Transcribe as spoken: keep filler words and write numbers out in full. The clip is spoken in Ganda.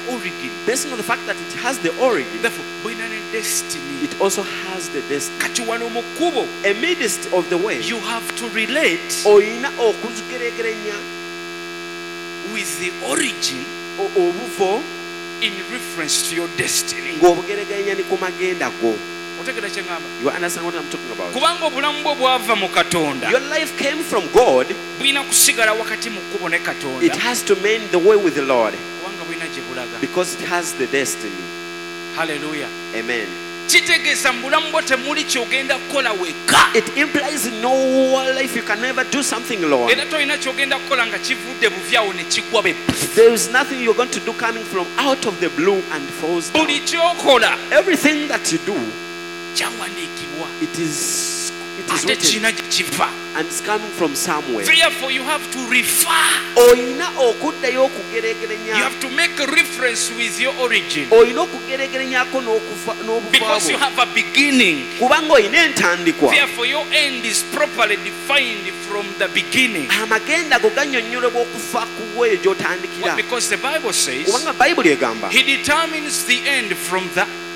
origin. Based on the fact that it has the origin, Therefore, bulina ne destiny. it also has the destiny. Kati wano mu kkubo, Amidst of the way, you have to relate oyina okugeregeranya with the origin o- obuvo in reference to your destiny. ng'obugeregeranya ne ku magenda go. Otegera kye ngamba? You understand what I'm talking about? Kubanga obulamu bwo bwava mu Katonda, Your life came from God. bulina kusigala wakati mu kkubo ne It Katonda, has to mend the way with the Lord kubanga bulina gye bulaga. because it has the destiny. Hallelujah. Amen. Kitegeeza mu bulamu bwo temuli kyogenda kukola wekka, It implies in no life you can never do something alone. era tolina kyogenda kukola nga kivudde buvyawo ne kigwa be. There is nothing you're going to do coming from out of the blue and falls down. Buli kyokola Everything that you do, kyawandiikibwa it is it is ate written kirina gye kiva. and it's coming from somewhere. Therefore you have to refer, Oyina okuddayo you okugeregeranya, have to make a reference with your origin, oyina okugeregeranyako n'okufa because you n'obufaabo, have a beginning. kubanga oyina entandikwa. Therefore your end is properly defined from the beginning. Amagenda go gannyonnyolebwa okufa ku bwe gy'otandikira, Because the Bible says kubanga Bayibuli egamba he determines the end from the